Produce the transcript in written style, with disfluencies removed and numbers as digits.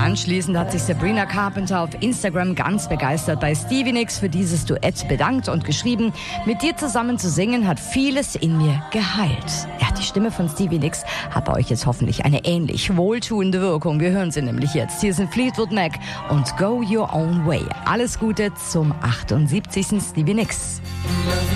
Anschließend hat sich Sabrina Carpenter auf Instagram ganz begeistert bei Stevie Nicks für dieses Duett bedankt und geschrieben, mit dir zusammen zu singen hat vieles in mir geheilt. Ja, die Stimme von Stevie Nicks hat bei euch jetzt hoffentlich eine ähnlich wohltuende Wirkung. Wir hören sie nämlich jetzt. Hier sind Fleetwood Mac und Go Your Own Way. Alles Gute zum 78. Stevie Nicks.